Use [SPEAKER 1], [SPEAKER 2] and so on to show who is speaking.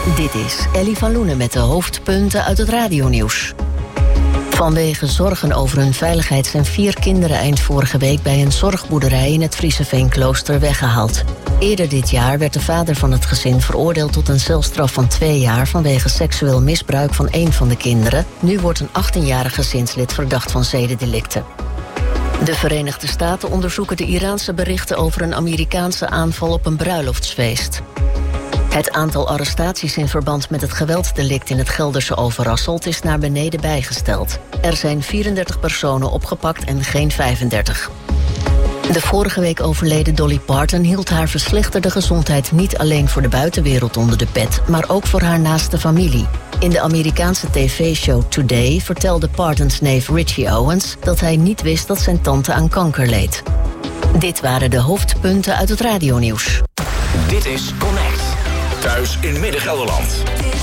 [SPEAKER 1] Dit is Ellie van Loenen met de hoofdpunten uit het radionieuws. Vanwege zorgen over hun veiligheid zijn 4 kinderen eind vorige week bij een zorgboerderij in het Friese Veenklooster weggehaald. Eerder dit jaar werd de vader van het gezin veroordeeld tot een celstraf van 2 jaar vanwege seksueel misbruik van 1 van de kinderen. Nu wordt een 18-jarig gezinslid verdacht van zedendelicten. De Verenigde Staten onderzoeken de Iraanse berichten over een Amerikaanse aanval op een bruiloftsfeest. Het aantal arrestaties in verband met het gewelddelict in het Gelderse Overasselt is naar beneden bijgesteld. Er zijn 34 personen opgepakt en geen 35. De vorige week overleden Dolly Parton hield haar verslechterde gezondheid niet alleen voor de buitenwereld onder de pet, maar ook voor haar naaste familie. In de Amerikaanse tv-show Today vertelde Partons neef Richie Owens dat hij niet wist dat zijn tante aan kanker leed. Dit waren de hoofdpunten uit het radionieuws.
[SPEAKER 2] Dit is Connect. Thuis in Midden-Gelderland.